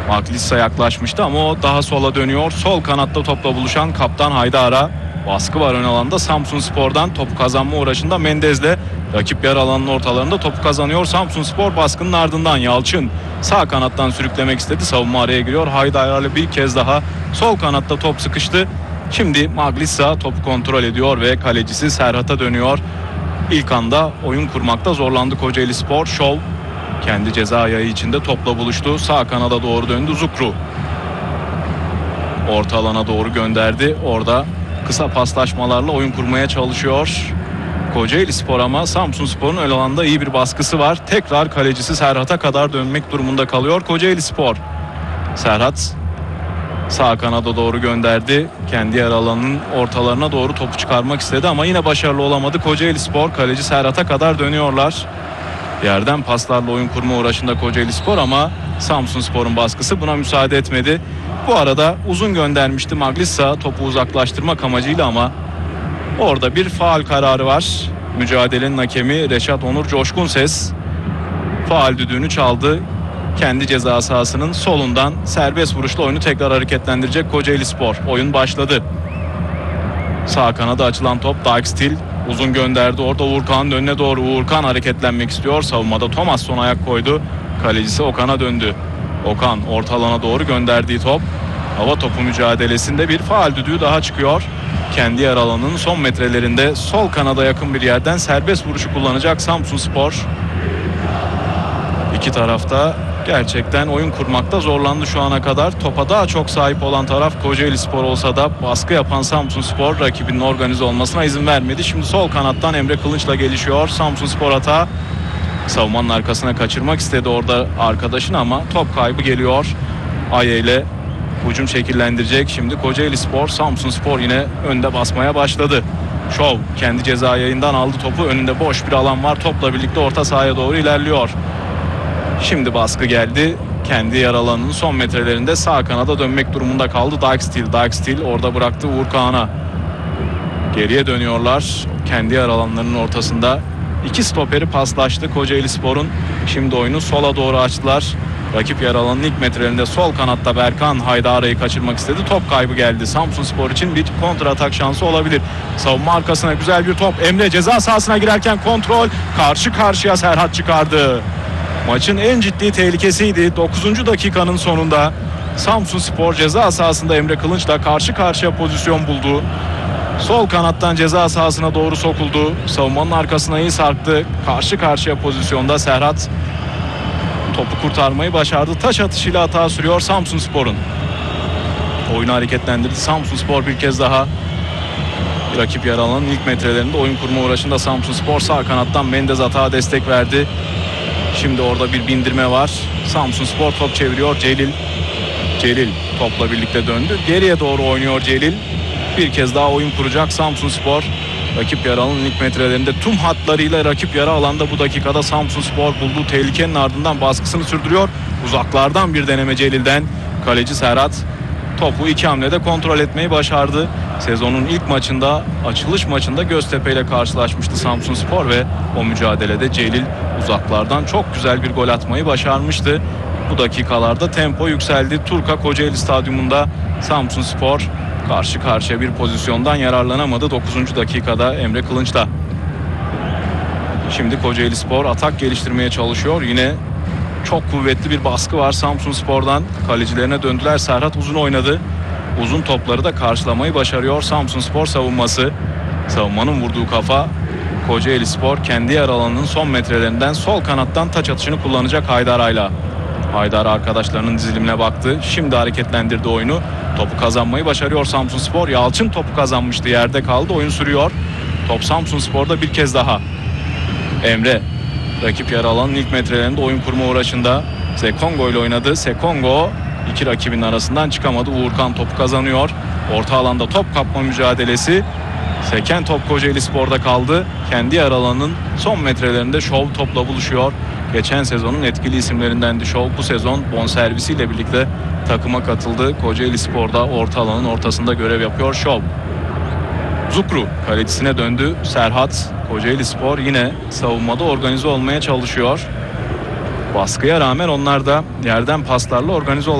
Maglissa yaklaşmıştı ama o daha sola dönüyor. Sol kanatta topla buluşan kaptan Haydar'a. Baskı var ön alanda. Samsunspor'dan topu kazanma uğraşında Mendez'le rakip yer alanının ortalarında topu kazanıyor. Samsunspor baskının ardından Yalçın sağ kanattan sürüklemek istedi. Savunma araya giriyor. Haydar'la bir kez daha sol kanatta top sıkıştı. Şimdi Maglissa topu kontrol ediyor ve kalecisi Serhat'a dönüyor. İlk anda oyun kurmakta zorlandı Kocaelispor. Şov kendi ceza yayı içinde topla buluştu. Sağ kanada doğru döndü Zukru. Orta alana doğru gönderdi. Orada kısa paslaşmalarla oyun kurmaya çalışıyor Kocaelispor ama Samsunspor'un ön alanda iyi bir baskısı var. Tekrar kalecisi Serhat'a kadar dönmek durumunda kalıyor Kocaelispor. Serhat sağ kanada doğru gönderdi. Kendi yer alanının ortalarına doğru topu çıkarmak istedi ama yine başarılı olamadı Kocaelispor. Kaleci Serhat'a kadar dönüyorlar. Yerden paslarla oyun kurma uğraşında Kocaelispor ama Samsunspor'un baskısı buna müsaade etmedi. Bu arada uzun göndermişti Maglissa topu uzaklaştırmak amacıyla ama orada bir faul kararı var. Mücadelenin hakemi Reşat Onur Coşkunses faul düdüğünü çaldı. Kendi ceza sahasının solundan serbest vuruşla oyunu tekrar hareketlendirecek Kocaelispor. Oyun başladı. Sağ kanada açılan top Dijkstil uzun gönderdi. Orada Uğurkan'ın önüne doğru. Uğurkan hareketlenmek istiyor. Savunmada Thomas son ayak koydu. Kalecisi Okan'a döndü. Okan orta alana doğru gönderdiği top. Hava topu mücadelesinde bir faul düdüğü daha çıkıyor. Kendi yer alanının son metrelerinde sol kanada yakın bir yerden serbest vuruşu kullanacak Samsunspor. İki tarafta gerçekten oyun kurmakta zorlandı şu ana kadar. Topa daha çok sahip olan taraf Kocaelispor olsa da baskı yapan Samsunspor rakibinin organize olmasına izin vermedi. Şimdi sol kanattan Emre Kılınç'la gelişiyor. Samsunspor hata. Savunmanın arkasına kaçırmak istedi orada arkadaşını ama top kaybı geliyor. Aye ile hücum şekillendirecek. Şimdi Kocaelispor, Samsunspor yine önde basmaya başladı. Şov kendi ceza yayından aldı topu. Önünde boş bir alan var. Topla birlikte orta sahaya doğru ilerliyor. Şimdi baskı geldi. Kendi yer alanının son metrelerinde sağ kanada dönmek durumunda kaldı Dijkstil orada bıraktı Uğurkan'a. Geriye dönüyorlar. Kendi yer alanlarının ortasında iki stoperi paslaştı Kocaelispor'un. Şimdi oyunu sola doğru açtılar. Rakip yer alanının ilk metrelerinde sol kanatta Berkan Haydar'ı kaçırmak istedi. Top kaybı geldi. Samsunspor için bir kontra atak şansı olabilir. Savunma arkasına güzel bir top. Emre ceza sahasına girerken kontrol. Karşı karşıya Serhat çıkardı. Maçın en ciddi tehlikesiydi. 9. dakikanın sonunda Samsunspor ceza sahasında Emre Kılınç'la karşı karşıya pozisyon buldu. Sol kanattan ceza sahasına doğru sokuldu. Savunmanın arkasına iyi sarktı. Karşı karşıya pozisyonda Serhat topu kurtarmayı başardı. Taş atışıyla hata sürüyor Samsunspor'un. Oyunu hareketlendirdi Samsunspor bir kez daha. Rakip yer alanın ilk metrelerinde oyun kurma uğraşında Samsunspor sağ kanattan Mendez hata destek verdi. Şimdi orada bir bindirme var. Samsunspor top çeviriyor. Celil topla birlikte döndü. Geriye doğru oynuyor Celil. Bir kez daha oyun kuracak Samsunspor. Rakip yer alanın ilk metrelerinde tüm hatlarıyla rakip yarı alanda bu dakikada Samsunspor bulduğu tehlikenin ardından baskısını sürdürüyor. Uzaklardan bir deneme Celil'den. Kaleci Serhat topu iki hamlede kontrol etmeyi başardı. Sezonun ilk maçında, açılış maçında Göztepe ile karşılaşmıştı Samsunspor ve o mücadelede Celil uzaklardan çok güzel bir gol atmayı başarmıştı. Bu dakikalarda tempo yükseldi. Turka Kocaeli Stadyumunda Samsunspor karşı karşıya bir pozisyondan yararlanamadı 9. dakikada Emre Kılınç'la. Şimdi Kocaelispor atak geliştirmeye çalışıyor. Yine çok kuvvetli bir baskı var Samsunspor'dan. Kalecilerine döndüler. Serhat uzun oynadı. Uzun topları da karşılamayı başarıyor Samsunspor savunması. Savunmanın vurduğu kafa Kocaelispor kendi yer alanının son metrelerinden sol kanattan taç atışını kullanacak Haydar'ayla. Haydar arkadaşlarının dizilimine baktı. Şimdi hareketlendirdi oyunu. Topu kazanmayı başarıyor Samsunspor. Yalçın topu kazanmıştı. Yerde kaldı. Oyun sürüyor. Top Samsunspor'da bir kez daha. Emre rakip yer alanın ilk metrelerinde oyun kurma uğraşında. Sekongo ile oynadı. Sekongo iki rakibin arasından çıkamadı. Uğurkan topu kazanıyor. Orta alanda top kapma mücadelesi. Seken top Kocaelispor'da kaldı. Kendi yer alanının son metrelerinde Şov topla buluşuyor. Geçen sezonun etkili isimlerindendi Şov. Bu sezon bonservisiyle birlikte takıma katıldı. Kocaelispor'da orta alanın ortasında görev yapıyor Şov. Zukru kalecisine döndü. Serhat, Kocaelispor yine savunmada organize olmaya çalışıyor. Baskıya rağmen onlar da yerden paslarla organize